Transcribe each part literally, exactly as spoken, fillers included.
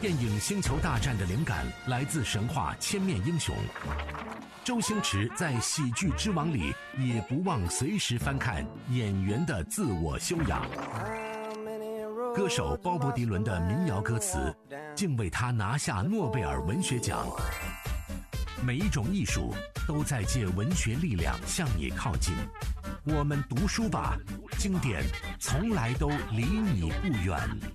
电影《星球大战》的灵感来自神话千面英雄。周星驰在《喜剧之王》里也不忘随时翻看演员的自我修养。歌手鲍勃迪伦的民谣歌词竟为他拿下诺贝尔文学奖。每一种艺术都在借文学力量向你靠近。我们读书吧，经典从来都离你不远。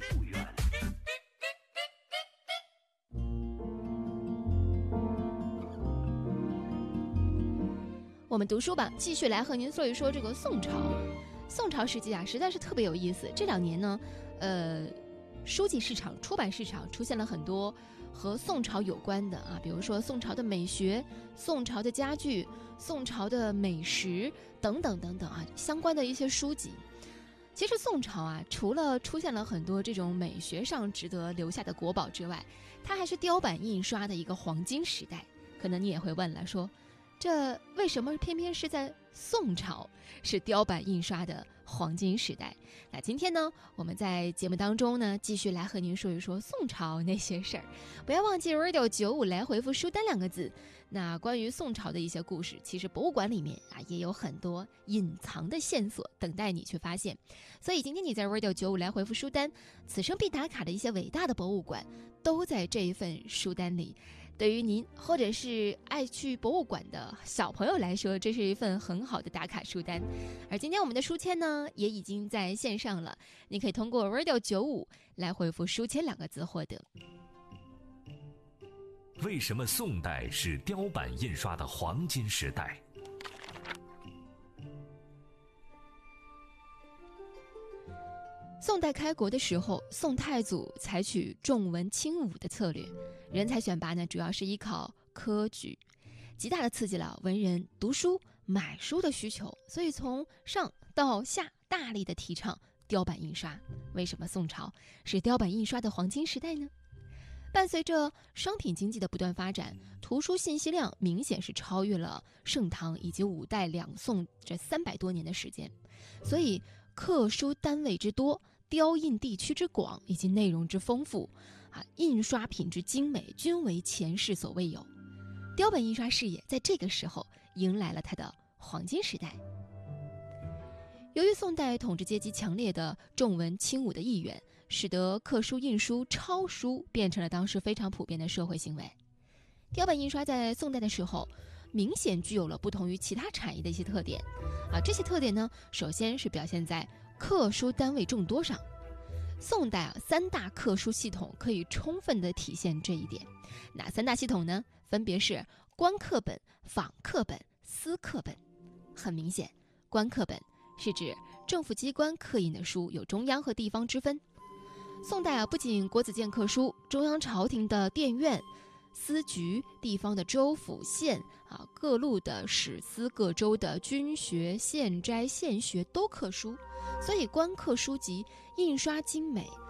我们读书吧，继续来和您说一说这个宋朝。宋朝时期啊，实在是特别有意思。这两年呢，呃，书籍市场、出版市场出现了很多和宋朝有关的啊，比如说宋朝的美学、宋朝的家具、宋朝的美食等等等等啊，相关的一些书籍。其实宋朝啊，除了出现了很多这种美学上值得留下的国宝之外，它还是雕版印刷的一个黄金时代。可能你也会问了，说这为什么偏偏是在宋朝是雕版印刷的黄金时代？那今天呢，我们在节目当中呢，继续来和您说一说宋朝那些事儿。不要忘记 radio 九五来回复书单两个字。那关于宋朝的一些故事，其实博物馆里面啊也有很多隐藏的线索等待你去发现。所以今天你在 radio 九五来回复书单，此生必打卡的一些伟大的博物馆都在这一份书单里。对于您或者是爱去博物馆的小朋友来说，这是一份很好的打卡书单。而今天我们的书签呢也已经在线上了，你可以通过 radio 九五来回复书签两个字获得。 为什么宋代是雕版印刷的黄金时代？ 宋代开国的时候，宋太祖采取重文轻武的策略，人才选拔呢主要是依靠科举，极大的刺激了文人读书买书的需求，所以从上到下大力的提倡雕版印刷。为什么宋朝是雕版印刷的黄金时代呢？伴随着商品经济的不断发展，图书信息量明显是超越了盛唐以及五代两宋这三百多年的时间，所以刻书单位之多，雕印地区之广以及内容之丰富啊，印刷品质精美，均为前世所未有。雕版印刷事业在这个时候迎来了它的黄金时代。由于宋代统治阶级强烈的重文轻武的意愿，使得刻书印书抄书变成了当时非常普遍的社会行为。雕版印刷在宋代的时候明显具有了不同于其他产业的一些特点啊，这些特点呢，首先是表现在刻书单位众多上。宋代啊，三大刻书系统可以充分地体现这一点。哪三大系统呢？分别是官刻本、仿刻本、私刻本。很明显，官刻本是指政府机关刻印的书有中央和地方之分。宋代啊，不仅国子监刻书，中央朝廷的殿院、司局、地方的州府县啊，各路的史司、各州的军学、县斋、县学都刻书，所以官刻书籍印刷精美，